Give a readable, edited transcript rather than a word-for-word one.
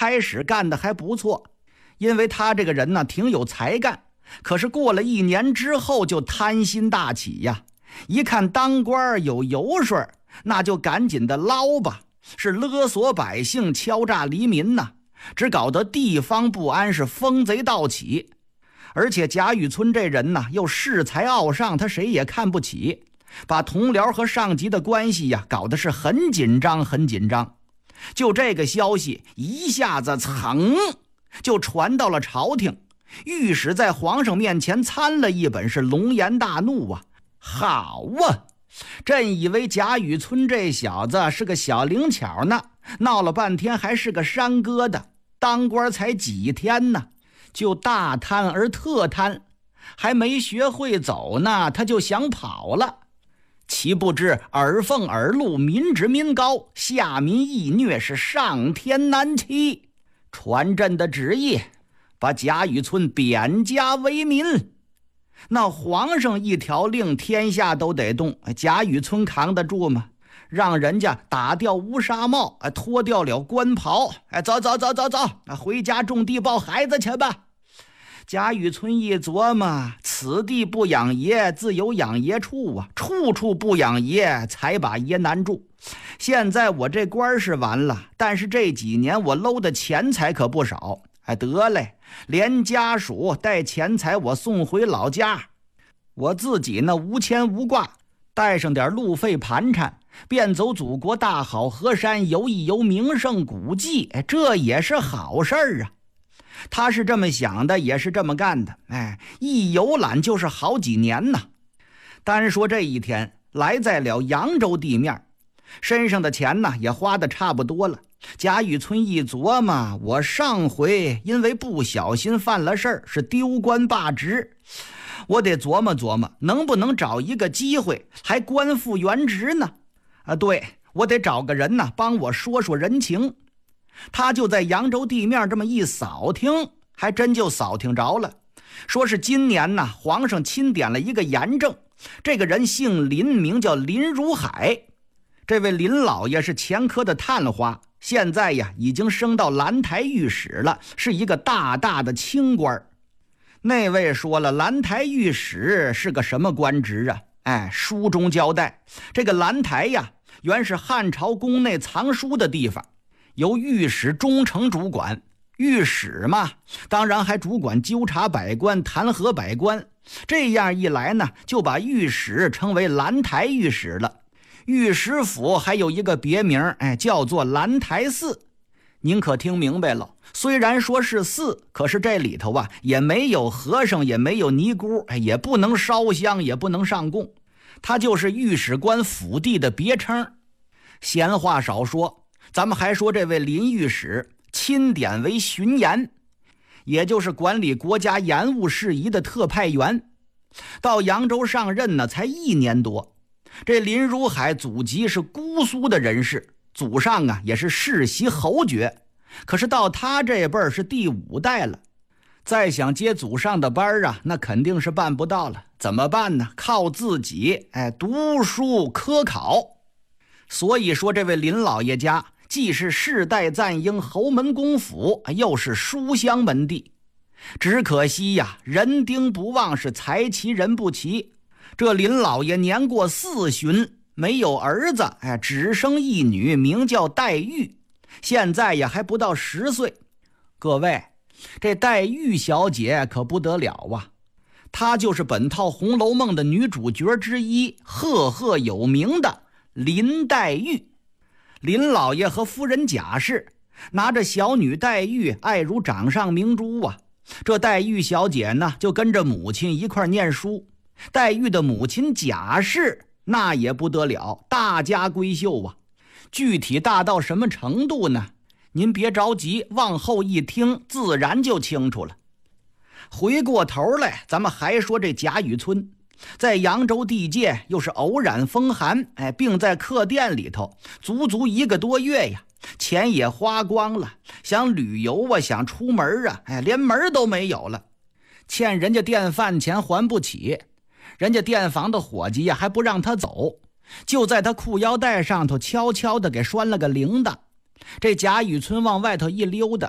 开始干得还不错，因为他这个人呢挺有才干，可是过了1年之后就贪心大起呀，一看当官有油水，那就赶紧的捞吧，是勒索百姓，敲诈黎民呐，只搞得地方不安，是疯贼盗起。而且贾雨村这人呢又恃才傲上，他谁也看不起，把同僚和上级的关系呀搞得是很紧张很紧张。就这个消息一下子噌就传到了朝廷，御史在皇上面前参了一本，是龙颜大怒啊！好啊，朕以为贾雨村这小子是个小灵巧呢，闹了半天还是个山疙瘩，当官才几天呢，就大贪而特贪，还没学会走呢，他就想跑了。岂不知耳奉耳禄，民脂民膏，下民易虐，是上天难欺。传朕的旨意，把贾雨村贬家为民。那皇上一条令，天下都得动，贾雨村扛得住吗？让人家打掉乌纱帽，脱掉了官袍，走，回家种地抱孩子去吧。贾雨村一琢磨，此地不养爷，自有养爷处啊，处处不养爷，才把爷难住。现在我这官是完了，但是这几年我搂的钱财可不少。得嘞，连家属带钱财我送回老家，我自己呢无牵无挂，带上点路费盘缠，便走祖国大好河山，游一游名胜古迹，这也是好事儿啊。他是这么想的，也是这么干的，一游览就是好几年呢。单说这一天来在了扬州地面，身上的钱呢也花得差不多了。贾雨村一琢磨，我上回因为不小心犯了事儿，是丢官罢职，我得琢磨琢磨，能不能找一个机会还官复原职呢？对，我得找个人呢帮我说说人情。他就在扬州地面这么一扫听，还真就扫听着了，说是今年呢皇上钦点了一个严正，这个人姓林，名叫林如海。这位林老爷是前科的探花，现在呀已经升到兰台御史了，是一个大大的清官。那位说了，兰台御史是个什么官职啊？书中交代，这个兰台呀原是汉朝宫内藏书的地方，由御史中丞主管。御史嘛，当然还主管纠察百官，弹劾百官。这样一来呢，就把御史称为兰台御史了。御史府还有一个别名，叫做兰台寺。您可听明白了？虽然说是寺，可是这里头也没有和尚，也没有尼姑，也不能烧香，也不能上供，它就是御史官府地的别称。闲话少说，咱们还说这位林御史钦点为巡盐，也就是管理国家盐务事宜的特派员。到扬州上任呢，才1年多。这林如海祖籍是姑苏的人士，祖上也是世袭侯爵，可是到他这辈儿是第5代了，再想接祖上的班那肯定是办不到了。怎么办呢？靠自己读书科考。所以说这位林老爷家既是世代赞英侯门公府，又是书香门第。只可惜人丁不旺，是财齐人不齐。这林老爷年过4旬，没有儿子，只生一女，名叫黛玉，现在还不到10岁。各位，这黛玉小姐可不得了啊，她就是本套《红楼梦》的女主角之一，赫赫有名的林黛玉。林老爷和夫人贾氏拿着小女黛玉爱如掌上明珠啊。这黛玉小姐呢，就跟着母亲一块念书。黛玉的母亲贾氏那也不得了，大家闺秀啊。具体大到什么程度呢？您别着急，往后一听自然就清楚了。回过头来，咱们还说这贾雨村在扬州地界又是偶然风寒，并在客店里头足足1个多月呀，钱也花光了，想旅游想出门连门都没有了，欠人家店饭钱还不起，人家店房的伙计还不让他走，就在他裤腰带上头悄悄地给拴了个铃铛。这贾雨村往外头一溜达，